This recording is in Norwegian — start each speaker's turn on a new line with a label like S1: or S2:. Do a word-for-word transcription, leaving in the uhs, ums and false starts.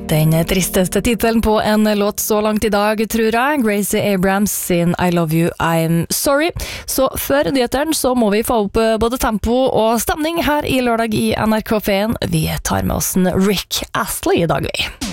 S1: Den tristeste titelen på en låt så langt I dag, tror jeg. Gracie Abrams sin I Love You, I'm Sorry. Så før nyheteren så må vi få opp både tempo og stemning her I lørdag I N R K-ferien. Vi tar med oss en Rick Astley I dag, vi.